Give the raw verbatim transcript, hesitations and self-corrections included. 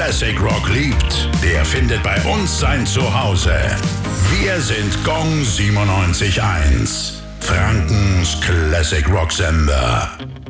Classic Rock liebt, der findet bei uns sein Zuhause. Wir sind Gong siebenundneunzig Komma eins, Frankens Classic Rock Sender.